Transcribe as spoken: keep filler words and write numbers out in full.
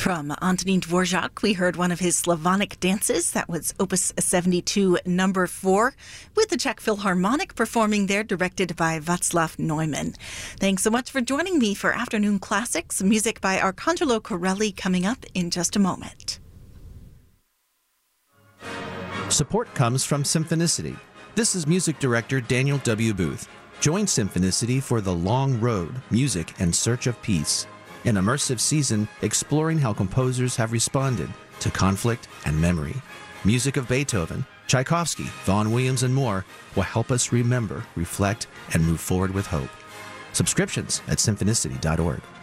From Antonin Dvorak, we heard one of his Slavonic dances. That was Opus seventy-two, number four, with the Czech Philharmonic performing there, directed by Václav Neumann. Thanks so much for joining me for Afternoon Classics. Music by Arcangelo Corelli coming up in just a moment. Support comes from Symphonicity. This is music director Daniel W. Booth. Join Symphonicity for The Long Road, Music and Search of Peace, an immersive season exploring how composers have responded to conflict and memory. Music of Beethoven, Tchaikovsky, Vaughan Williams, and more will help us remember, reflect, and move forward with hope. Subscriptions at symphonicity dot org.